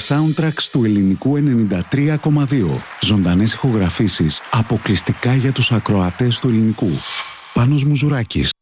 soundtracks του ελληνικού 93,2. Ζωντανές ηχογραφήσεις αποκλειστικά για τους ακροατές του ελληνικού. Πάνος Μουζουράκης.